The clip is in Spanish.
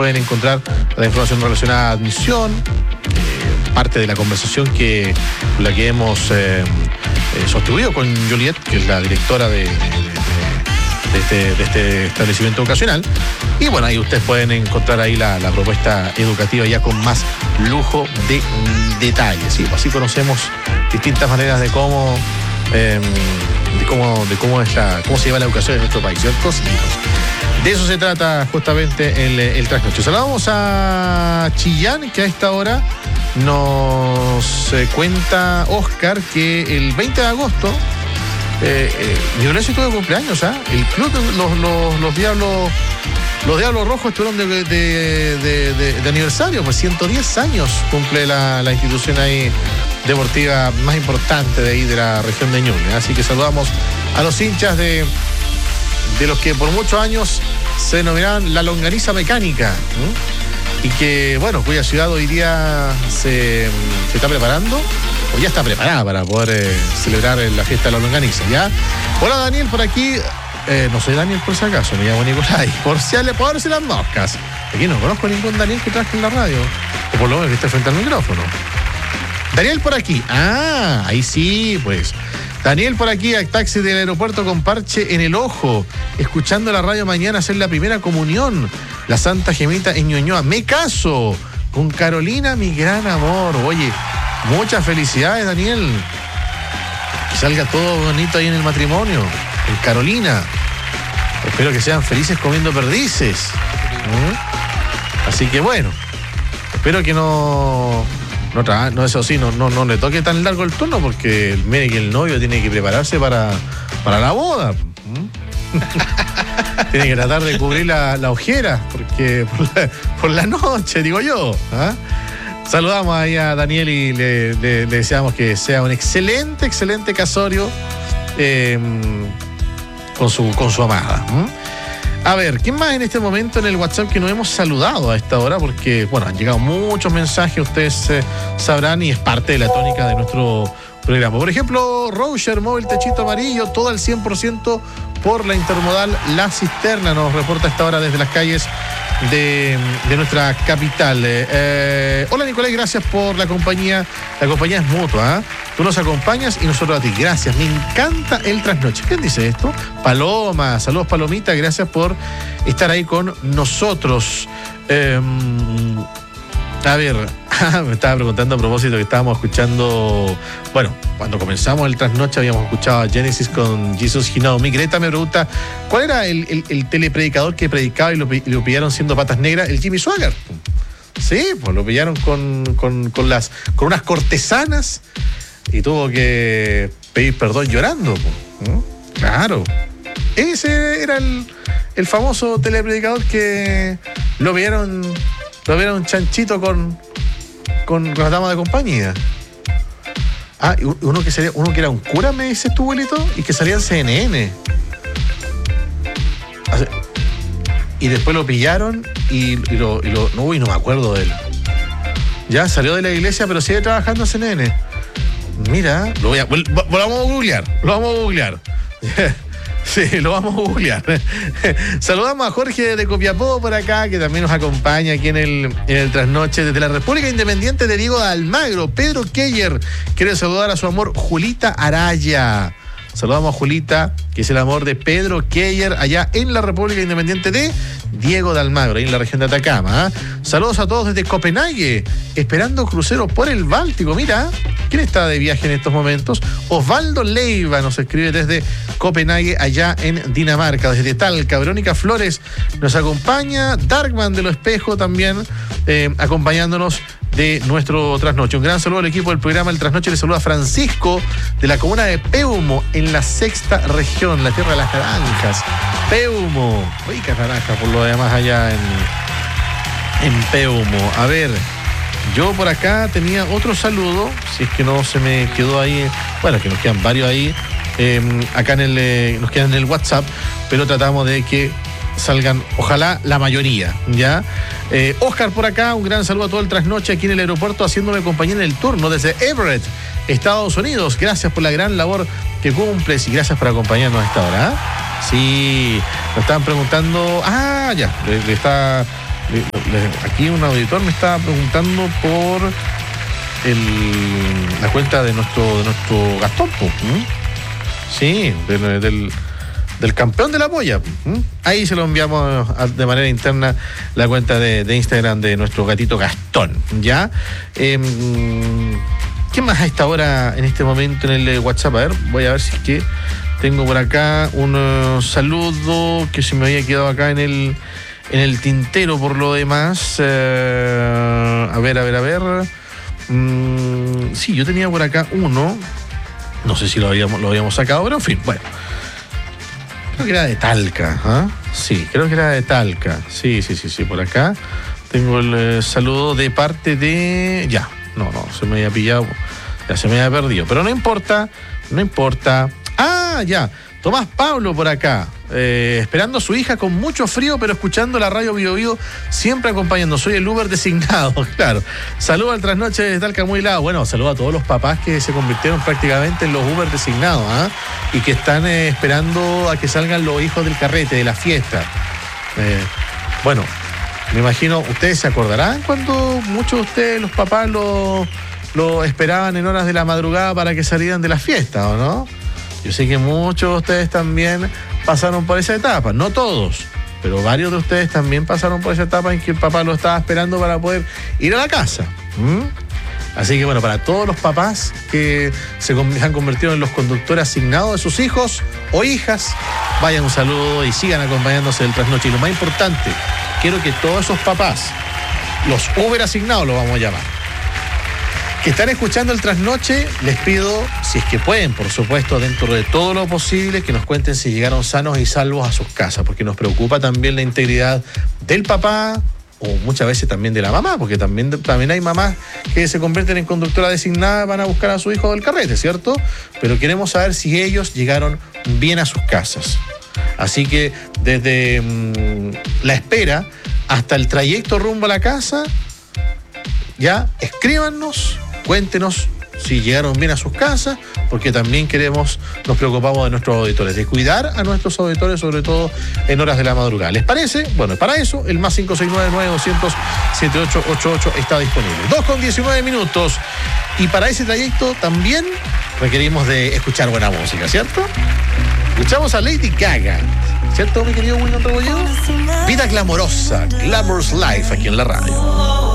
pueden encontrar la información relacionada a admisión, parte de la conversación con la que hemos sostenido con Juliet, que es la directora de este establecimiento educacional. Y bueno, ahí ustedes pueden encontrar ahí la propuesta educativa ya con más lujo de detalles, ¿sí? Así conocemos distintas maneras de cómo se lleva la educación en nuestro país, ¿cierto? Sí. De eso se trata justamente el trasnoche. Saludamos a Chillán, que a esta hora nos cuenta Oscar que el 20 de agosto Ignacio tuvo cumpleaños, ¿ah? El club de los Diablos Rojos estuvieron de aniversario, pues 110 años cumple la institución ahí deportiva más importante de ahí de la región de Ñuble. Así que saludamos a los hinchas de los que por muchos años se denominaban la longaniza mecánica, ¿no? Y que, bueno, cuya ciudad hoy día se está preparando, o ya está preparada para poder celebrar la fiesta de la longaniza, ¿ya? Hola, Daniel, por aquí. No soy Daniel por si acaso, me llamo Nicolai. Por si las moscas. Aquí no conozco ningún Daniel que trabaje en la radio, o por lo menos que esté frente al micrófono. Daniel por aquí. Ah, ahí sí, pues. Daniel por aquí, al taxi del aeropuerto con parche en el ojo, escuchando la radio mañana hacer la primera comunión. La Santa Gemita en Ñuñoa. Me caso con Carolina, mi gran amor. Oye, muchas felicidades, Daniel. Que salga todo bonito ahí en el matrimonio. En Carolina. Espero que sean felices comiendo perdices. Así que bueno, espero que no, eso sí, no le toque tan largo el turno, porque mire que el novio tiene que prepararse para la boda. Tiene que tratar de cubrir la ojera, porque por la noche, digo yo. Saludamos ahí a Daniel y le deseamos que sea un excelente casorio con su amada. A ver, ¿quién más en este momento en el WhatsApp que nos hemos saludado a esta hora? Porque, bueno, han llegado muchos mensajes, ustedes sabrán, y es parte de la tónica de nuestro programa. Por ejemplo, Roger Móvil Techito Amarillo, todo al 100% por la intermodal La Cisterna, nos reporta a esta hora desde las calles de nuestra capital. Hola, Nicolás, gracias por la compañía. La compañía es mutua, Tú nos acompañas y nosotros a ti. Gracias, me encanta el trasnoche. ¿Quién dice esto? Paloma, saludos Palomita, gracias por estar ahí con nosotros. A ver, me estaba preguntando a propósito que estábamos escuchando, bueno, cuando comenzamos el trasnoche habíamos escuchado a Genesis con Jesus He Know Me. Greta me pregunta, ¿cuál era el telepredicador que predicaba y lo pillaron siendo patas negras? El Jimmy Swaggart. Sí, pues lo pillaron con unas cortesanas y tuvo que pedir perdón llorando. Claro. Ese era el famoso telepredicador que lo vieron chanchito con la dama de compañía. Uno que era un cura, me dices tú, abuelito, y que salía en CNN. Y después lo pillaron y no me acuerdo de él. Ya salió de la iglesia, pero sigue trabajando en CNN. Mira, lo vamos a googlear. Sí, lo vamos a googlear. Saludamos a Jorge de Copiapó por acá, que también nos acompaña aquí en el trasnoche desde la República Independiente de Diego de Almagro. Pedro Keller quiere saludar a su amor Julita Araya. Saludamos a Julita, que es el amor de Pedro Keller, allá en la República Independiente de Diego de Almagro, ahí en la región de Atacama. Saludos a todos desde Copenhague, esperando crucero por el Báltico. Mira, ¿quién está de viaje en estos momentos? Osvaldo Leiva nos escribe desde Copenhague, allá en Dinamarca. Desde Talca, Verónica Flores nos acompaña. Darkman de Lo Espejo también acompañándonos de nuestro trasnoche. Un gran saludo al equipo del programa El Trasnoche. Le saluda a Francisco de la comuna de Peumo, en la sexta región, la tierra de las naranjas. Peumo, ricas naranjas por lo demás allá en Peumo. A ver, yo por acá tenía otro saludo, si es que no se me quedó ahí, bueno, que nos quedan varios ahí, acá nos quedan en el WhatsApp, pero tratamos de que salgan, ojalá, la mayoría, ¿ya? Oscar por acá, un gran saludo a todo el trasnoche aquí en el aeropuerto, haciéndome compañía en el turno desde Everett, Estados Unidos. Gracias por la gran labor que cumples y gracias por acompañarnos a esta hora. Sí, nos estaban preguntando, ya, Aquí un auditor me estaba preguntando por la cuenta de nuestro Gastón, sí, del campeón de la polla. Ahí se lo enviamos de manera interna la cuenta de Instagram de nuestro gatito Gastón, ¿ya? ¿Qué más a esta hora, en este momento, en el WhatsApp? A ver, voy a ver si es que tengo por acá un saludo que se me había quedado acá en el tintero por lo demás. A ver. Sí, yo tenía por acá uno. No sé si lo habíamos sacado, pero en fin, bueno. Creo que era de Talca, ¿ah? Sí, creo que era de Talca. Sí, por acá tengo el saludo de parte de... Ya, no, se me había pillado, ya se me había perdido, pero no importa. Ah, ya, Tomás Pablo por acá, esperando a su hija con mucho frío, pero escuchando la radio Bio Bio, siempre acompañando. Soy el Uber designado, claro. Saludo al Trasnoche de Talca muy helado. Bueno, saludo a todos los papás que se convirtieron prácticamente en los Uber designados, y que están esperando a que salgan los hijos del carrete, de la fiesta. Bueno, me imagino, ustedes se acordarán cuando muchos de ustedes, los papás, lo esperaban en horas de la madrugada para que salieran de la fiesta, ¿o no? Yo sé que muchos de ustedes también pasaron por esa etapa, no todos, pero varios de ustedes también pasaron por esa etapa en que el papá lo estaba esperando para poder ir a la casa. Así que bueno, para todos los papás que se han convertido en los conductores asignados de sus hijos o hijas, vayan un saludo y sigan acompañándose del Trasnoche. Y lo más importante, quiero que todos esos papás, los Uber asignados los vamos a llamar, que están escuchando el Trasnoche, les pido, si es que pueden, por supuesto, dentro de todo lo posible, que nos cuenten si llegaron sanos y salvos a sus casas, porque nos preocupa también la integridad del papá, o muchas veces también de la mamá, porque también hay mamás que se convierten en conductora designada, van a buscar a su hijo del carrete, ¿cierto? Pero queremos saber si ellos llegaron bien a sus casas. Así que desde la espera hasta el trayecto rumbo a la casa, ya escríbanos, cuéntenos si llegaron bien a sus casas, porque también nos preocupamos de nuestros auditores, de cuidar a nuestros auditores, sobre todo en horas de la madrugada. ¿Les parece? Bueno, para eso, el más 569-9200-7888 está disponible. 2:19. Y para ese trayecto también requerimos de escuchar buena música, ¿cierto? Escuchamos a Lady Gaga, ¿cierto, mi querido William Rebolledo? Vida glamorosa, Glamorous Life, aquí en la radio.